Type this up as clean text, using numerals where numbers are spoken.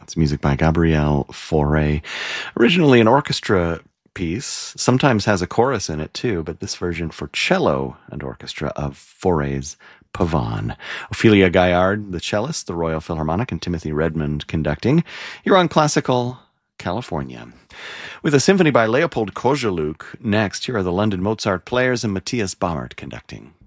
That's music by Gabriel Fauré. Originally an orchestra piece, sometimes has a chorus in it too, but this version for cello and orchestra of Fauré's Pavane. Ophelia Gaillard, the cellist, the Royal Philharmonic, and Timothy Redmond conducting. You're on Classical California. With a symphony by Leopold Kozeluk next, here are the London Mozart Players and Matthias Baumert conducting.